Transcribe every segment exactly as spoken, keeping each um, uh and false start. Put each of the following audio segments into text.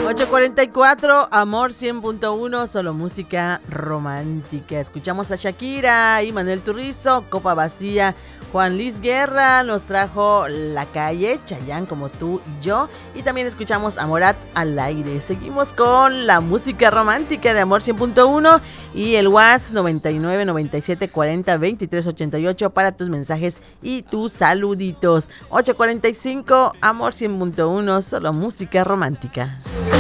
ocho cuarenta y cuatro, Amor cien punto uno, solo música romántica. Escuchamos a Shakira y Manuel Turizo, Copa Vacía. Juan Luis Guerra nos trajo La Calle, Chayanne, Como Tú y Yo. Y también escuchamos a Morat, Al Aire. Seguimos con la música romántica de Amor cien punto uno y el WhatsApp noventa y nueve, noventa y siete, cuarenta, veintitrés, ochenta y ocho para tus mensajes y tus saluditos. ocho cuarenta y cinco, Amor cien punto uno, solo música romántica.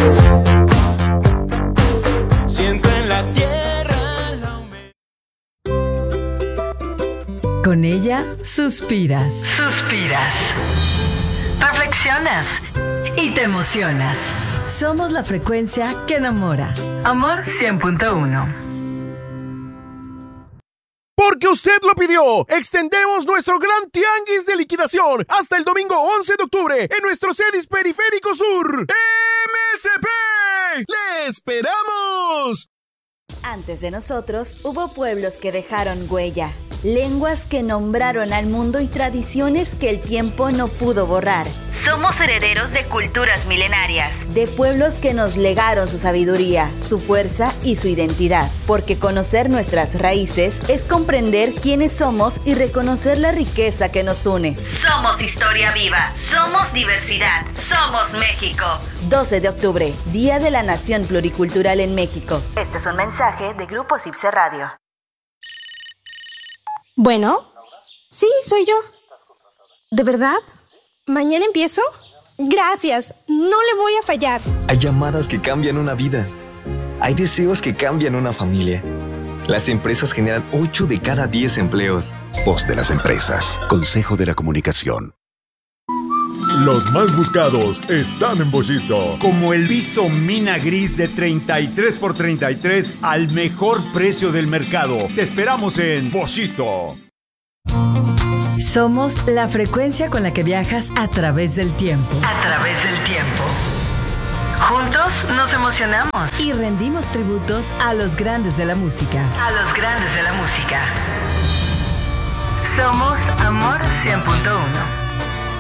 Siento en la tierra la humedad. Con ella suspiras. Suspiras. Reflexionas. Y te emocionas. Somos la frecuencia que enamora. Amor cien punto uno. Porque usted lo pidió, extendemos nuestro gran tianguis de liquidación hasta el domingo once de octubre en nuestro Cedis Periférico Sur. ¡M S P! ¡Le esperamos! Antes de nosotros, hubo pueblos que dejaron huella, lenguas que nombraron al mundo y tradiciones que el tiempo no pudo borrar. Somos herederos de culturas milenarias, de pueblos que nos legaron su sabiduría, su fuerza y su identidad. Porque conocer nuestras raíces es comprender quiénes somos y reconocer la riqueza que nos une. Somos historia viva, somos diversidad, somos México. doce de octubre, Día de la Nación Pluricultural en México. Este es un mensaje de Grupo Cipse Radio. Bueno, sí, soy yo. ¿De verdad? ¿Mañana empiezo? Gracias, no le voy a fallar. Hay llamadas que cambian una vida. Hay deseos que cambian una familia. Las empresas generan ocho de cada diez empleos. Voz de las empresas. Consejo de la Comunicación. Los más buscados están en Bollito. Como el viso mina gris de treinta y tres por treinta y tres al mejor precio del mercado. Te esperamos en Bollito. Somos la frecuencia con la que viajas a través del tiempo. A través del tiempo. Juntos nos emocionamos y rendimos tributos a los grandes de la música. A los grandes de la música. Somos Amor cien punto uno.